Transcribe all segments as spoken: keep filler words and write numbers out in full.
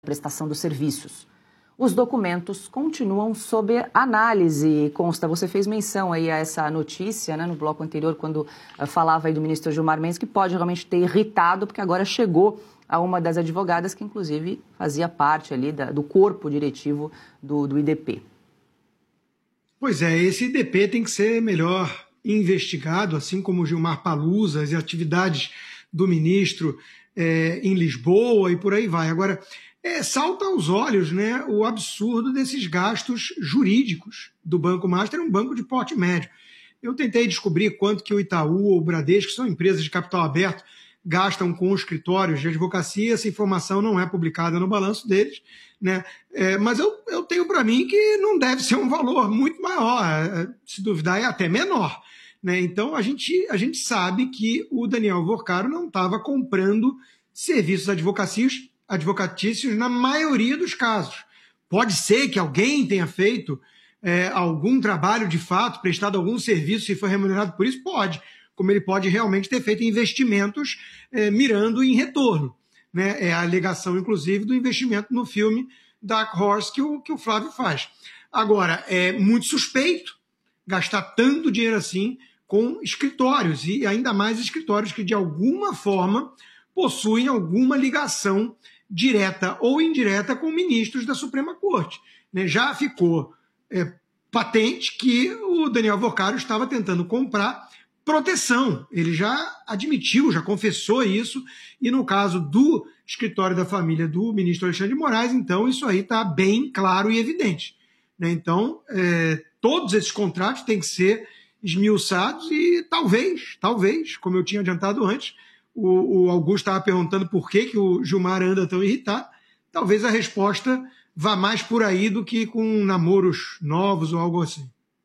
prestação dos serviços. Os documentos continuam sob análise, consta, você fez menção aí a essa notícia, né, no bloco anterior, quando uh, falava aí do ministro Gilmar Mendes, que pode realmente ter irritado, porque agora chegou a uma das advogadas que, inclusive, fazia parte ali da, do corpo diretivo do, do I D P. Pois é, esse I D P tem que ser melhor investigado, assim como o Gilmar Palusa, as atividades do ministro é, em Lisboa e por aí vai. Agora, É, salta aos olhos, né, o absurdo desses gastos jurídicos do Banco Master, um banco de porte médio. Eu tentei descobrir quanto que o Itaú ou o Bradesco, que são empresas de capital aberto, gastam com escritórios de advocacia. Essa informação não é publicada no balanço deles, né? É, mas eu, eu tenho para mim que não deve ser um valor muito maior, se duvidar é até menor, né? Então a gente, a gente sabe que o Daniel Vorcaro não estava comprando serviços advocatícios advocatícios na maioria dos casos. Pode ser que alguém tenha feito é, algum trabalho de fato, prestado algum serviço e foi remunerado por isso? Pode. Como ele pode realmente ter feito investimentos é, mirando em retorno, né? É a alegação, inclusive, do investimento no filme Dark Horse que o, que o Flávio faz. Agora, é muito suspeito gastar tanto dinheiro assim com escritórios, e ainda mais escritórios que, de alguma forma, possuem alguma ligação direta ou indireta com ministros da Suprema Corte. Né? Já ficou é, patente que o Daniel Vorcaro estava tentando comprar proteção. Ele já admitiu, já confessou isso, e no caso do escritório da família do ministro Alexandre de Moraes, então isso aí está bem claro e evidente. Né? Então, é, todos esses contratos têm que ser esmiuçados e talvez, talvez, como eu tinha adiantado antes, O, o Augusto estava perguntando por que, que o Gilmar anda tão irritado. Talvez a resposta vá mais por aí do que com namoros novos ou algo assim.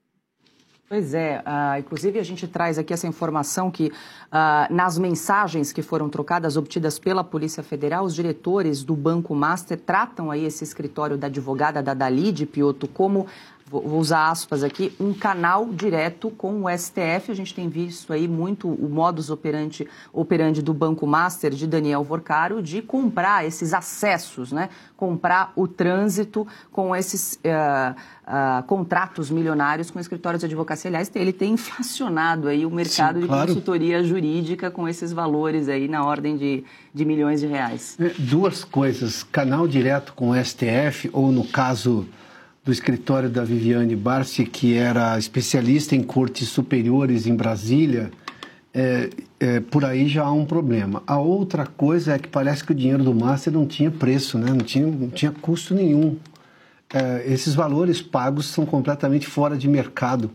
Pois é, uh, inclusive a gente traz aqui essa informação que uh, nas mensagens que foram trocadas, obtidas pela Polícia Federal, os diretores do Banco Master tratam aí esse escritório da advogada da Dalide Piotto como, vou usar aspas aqui, um canal direto com o S T F. A gente tem visto aí muito o modus operandi, operandi do Banco Master de Daniel Vorcaro de comprar esses acessos, né? Comprar o trânsito com esses uh, uh, contratos milionários com escritórios de advocacia. Aliás, ele tem inflacionado aí o mercado Sim, claro. de consultoria jurídica com esses valores aí na ordem de, de milhões de reais. Duas coisas, canal direto com o S T F, ou no caso do escritório da Viviane Barsi, que era especialista em cortes superiores em Brasília, é, é, por aí já há um problema. A outra coisa é que parece que o dinheiro do Master não tinha preço, né? não, tinha, não tinha custo nenhum. É, esses valores pagos são completamente fora de mercado.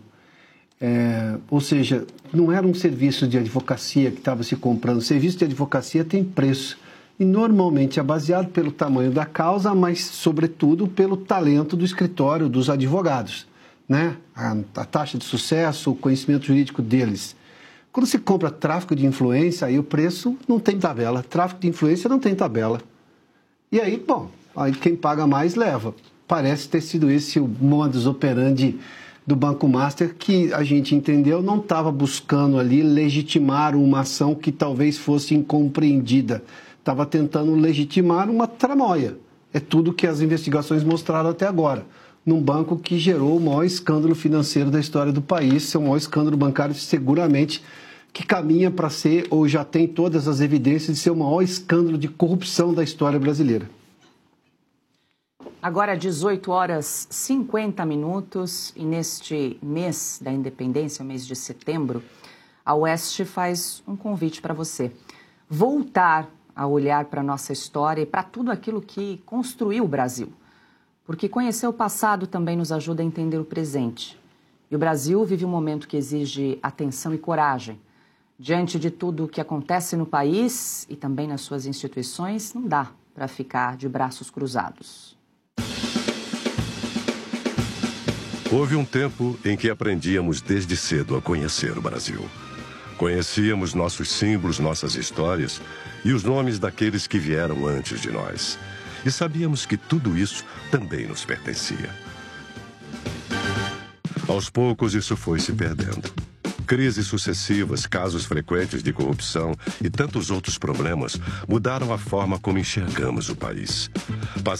É, ou seja, não era um serviço de advocacia que estava se comprando. O serviço de advocacia tem preço. E normalmente é baseado pelo tamanho da causa, mas, sobretudo, pelo talento do escritório, dos advogados, né? A, a taxa de sucesso, o conhecimento jurídico deles. Quando se compra tráfico de influência, aí o preço não tem tabela. Tráfico de influência não tem tabela. E aí, bom, aí quem paga mais leva. Parece ter sido esse o modus operandi do Banco Master, que a gente entendeu não estava buscando ali legitimar uma ação que talvez fosse incompreendida. Estava tentando legitimar uma tramóia. É tudo que as investigações mostraram até agora. Num banco que gerou o maior escândalo financeiro da história do país, seu maior escândalo bancário, seguramente, que caminha para ser, ou já tem todas as evidências de ser o maior escândalo de corrupção da história brasileira. Agora, dezoito horas e cinquenta minutos, e neste mês da independência, o mês de setembro, a Oeste faz um convite para você. Voltar a olhar para a nossa história e para tudo aquilo que construiu o Brasil. Porque conhecer o passado também nos ajuda a entender o presente. E o Brasil vive um momento que exige atenção e coragem. Diante de tudo o que acontece no país e também nas suas instituições, não dá para ficar de braços cruzados. Houve um tempo em que aprendíamos desde cedo a conhecer o Brasil. Conhecíamos nossos símbolos, nossas histórias e os nomes daqueles que vieram antes de nós. E sabíamos que tudo isso também nos pertencia. Aos poucos, isso foi se perdendo. Crises sucessivas, casos frequentes de corrupção e tantos outros problemas mudaram a forma como enxergamos o país.